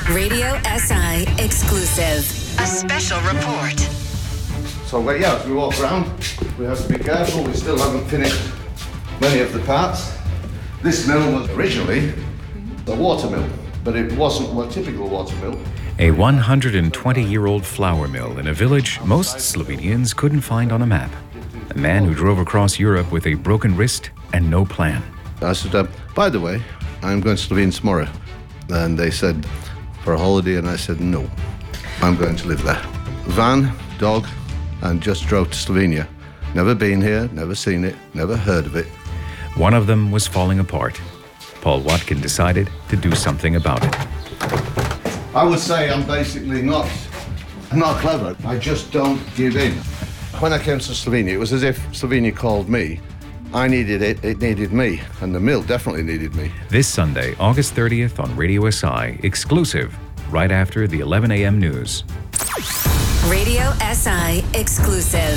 Radio SI exclusive. A special report. So, as we walk around, we have to be careful. We still haven't finished many of the parts. This mill was originally a water mill, but it wasn't a typical water mill. A 120-year-old flour mill in a village most Slovenians couldn't find on a map. A man who drove across Europe with a broken wrist and no plan. I said, by the way, I'm going to Slovenia tomorrow. And they said, for a holiday, and I said, no, I'm going to live there. Van, dog, and just drove to Slovenia. Never been here, never seen it, never heard of it. One of them was falling apart. Paul Watkin decided to do something about it. I would say I'm basically not clever. I just don't give in. When I came to Slovenia, it was as if Slovenia called me. I needed it, it needed me, and the mill definitely needed me. This Sunday, August 30th on Radio SI, exclusive, right after the 11 a.m. news. Radio SI exclusive.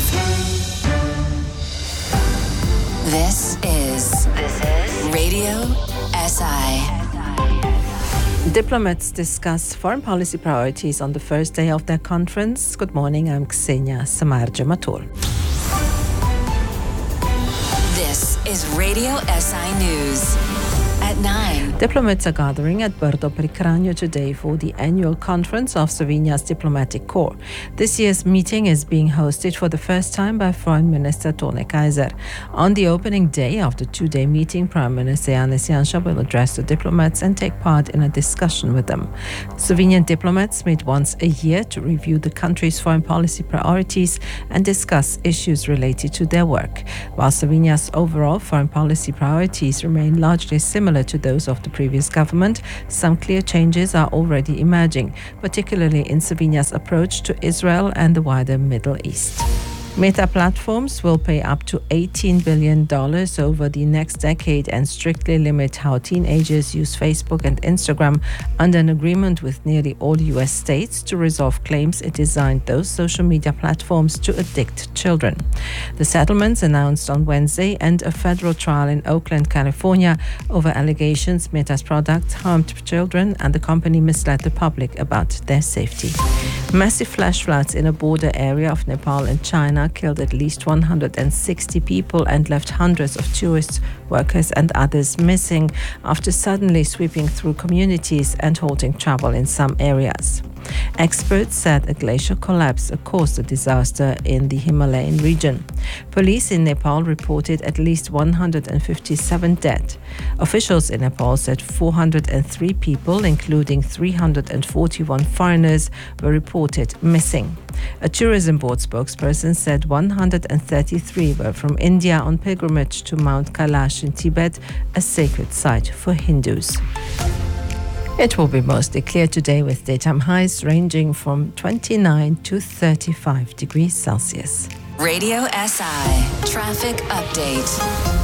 This is Radio SI. Diplomats discuss foreign policy priorities on the first day of their conference. Good morning, I'm Ksenia Samarja-Matur. This is Radio SI News. At 9. Diplomats are gathering at Brdo pri Kranju today for the annual conference of Slovenia's diplomatic corps. This year's meeting is being hosted for the first time by Foreign Minister Tone Kaiser. On the opening day of the two-day meeting, Prime Minister Janez Janša will address the diplomats and take part in a discussion with them. Slovenian diplomats meet once a year to review the country's foreign policy priorities and discuss issues related to their work. While Slovenia's overall foreign policy priorities remain largely similar to those of the previous government, some clear changes are already emerging, particularly in Slovenia's approach to Israel and the wider Middle East. Meta Platforms will pay up to $18 billion over the next decade and strictly limit how teenagers use Facebook and Instagram under an agreement with nearly all US states to resolve claims it designed those social media platforms to addict children. The settlements announced on Wednesday end a federal trial in Oakland, California over allegations Meta's products harmed children and the company misled the public about their safety. Massive flash floods in a border area of Nepal and China killed at least 160 people and left hundreds of tourists, workers and others missing after suddenly sweeping through communities and halting travel in some areas. Experts said a glacier collapse caused the disaster in the Himalayan region. Police in Nepal reported at least 157 dead. Officials in Nepal said 403 people, including 341 foreigners, were reported missing. A tourism board spokesperson said 133 were from India on pilgrimage to Mount Kailash in Tibet, a sacred site for Hindus. It will be mostly clear today with daytime highs ranging from 29 to 35 degrees Celsius. Radio SI Traffic Update.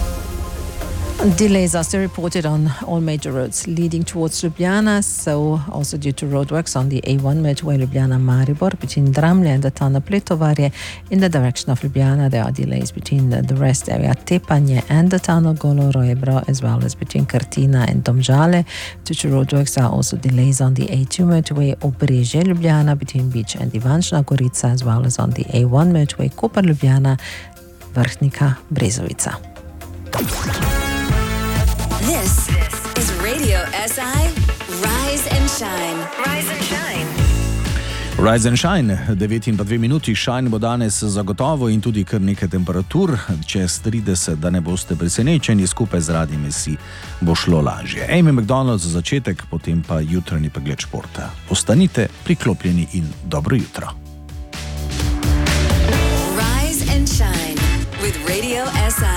Delays are still reported on all major roads leading towards Ljubljana, so also due to roadworks on the A1 motorway Ljubljana-Maribor between Dramlje and the tunnel Pletovarje. In the direction of Ljubljana, there are delays between the rest area Tepanje and the tunnel Golo-Rebro, as well as between Krtina and Domžale. Due to roadworks, there are also delays on the A2 motorway Obrežje-Ljubljana between Beach and Ivančna Gorica, as well as on the A1 motorway Koper-Ljubljana, Vrhnika-Brezovica. This is Radio SI Rise and Shine. Rise and Shine. Rise and Shine, 9 in pa 2 minuti. Shine bo danes zagotovo in tudi kar nekaj temperatur, čez 30, da ne boste presenečeni, skupaj z radijami si bo šlo lažje. Amy McDonald za začetek, potem pa jutranji pregled športa. Ostanite priklopljeni in dobro jutro. Rise and Shine with Radio SI.